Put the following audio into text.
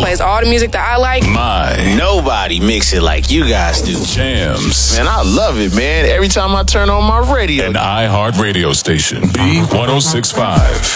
plays all the music that I like. Nobody mix it like you guys do. Jams. Man, I love it, man. Every time I turn on my radio. An iHeart radio station. B1065.